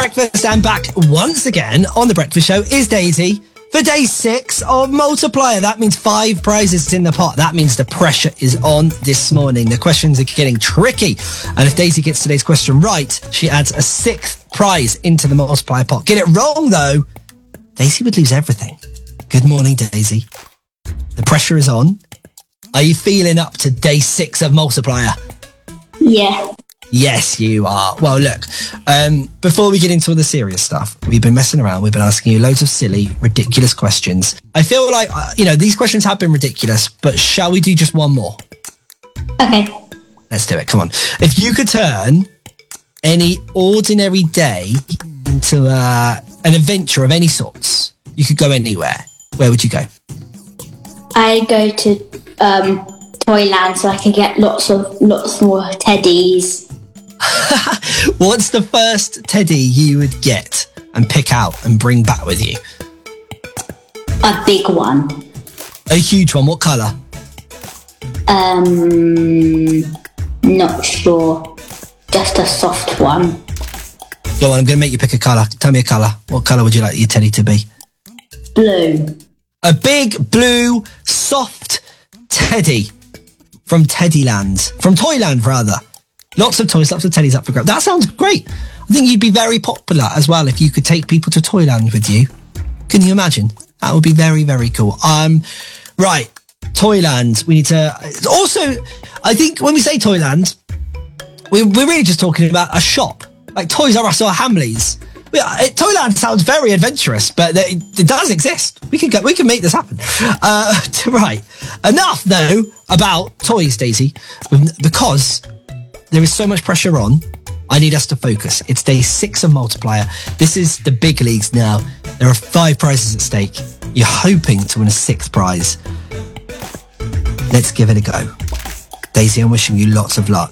Breakfast and back once again on The Breakfast Show is Daisy for day 6 of Multiplier. That means 5 prizes in the pot. That means the pressure is on this morning. The questions are getting tricky. And if Daisy gets today's question right, she adds a 6th prize into the Multiplier pot. Get it wrong, though, Daisy would lose everything. Good morning, Daisy. The pressure is on. Are you feeling up to day 6 of Multiplier? Yeah. Yes, you are. Well, look, before we get into all the serious stuff, we've been messing around. We've been asking you loads of silly, ridiculous questions. I feel like, these questions have been ridiculous, but shall we do just one more? Okay. Let's do it. Come on. If you could turn any ordinary day into an adventure of any sorts, you could go anywhere. Where would you go? I go to Toyland so I can get lots more teddies. What's the first teddy you would get and pick out and bring back with you? A big one. A huge one. What colour? Not sure. Just a soft one. Go on, I'm going to make you pick a colour. Tell me a colour. What colour would you like your teddy to be? Blue. A big, blue, soft teddy from Teddyland. From Toyland, rather. Lots of toys, lots of teddies up for grabs. That sounds great. I think you'd be very popular as well if you could take people to Toyland with you. Can you imagine? That would be very, very cool. Right. Toyland. We need to... Also, I think when we say Toyland, we're really just talking about a shop. Like Toys R Us or Hamleys. Toyland sounds very adventurous, but it does exist. We can make this happen. Right. Enough, though, about toys, Daisy, because there is so much pressure on. I need us to focus. It's day 6 of Multiplier. This is the big leagues now. There are 5 prizes at stake. You're hoping to win a 6th prize. Let's give it a go. Daisy, I'm wishing you lots of luck.